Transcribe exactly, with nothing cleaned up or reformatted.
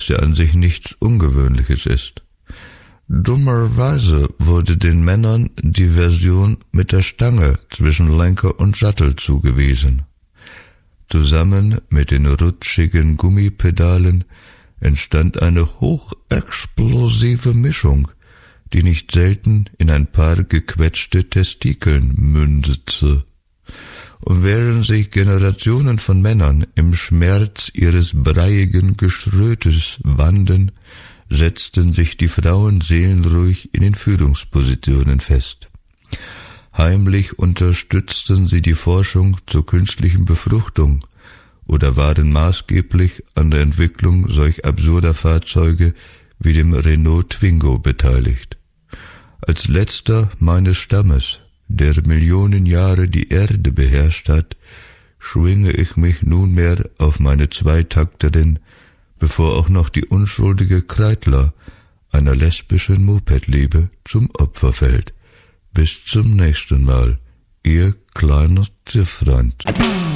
ja an sich nichts Ungewöhnliches ist. Dummerweise wurde den Männern die Version mit der Stange zwischen Lenker und Sattel zugewiesen. Zusammen mit den rutschigen Gummipedalen entstand eine hochexplosive Mischung, die nicht selten in ein paar gequetschte Testikeln mündete. Und während sich Generationen von Männern im Schmerz ihres breiigen Geschrötes wanden, setzten sich die Frauen seelenruhig in den Führungspositionen fest. Heimlich unterstützten sie die Forschung zur künstlichen Befruchtung oder waren maßgeblich an der Entwicklung solch absurder Fahrzeuge wie dem Renault Twingo beteiligt. Als letzter meines Stammes, der Millionen Jahre die Erde beherrscht hat, schwinge ich mich nunmehr auf meine Zweitakterin, bevor auch noch die unschuldige Kreidler einer lesbischen Mopedliebe zum Opfer fällt. Bis zum nächsten Mal, Ihr kleiner Ziffrand.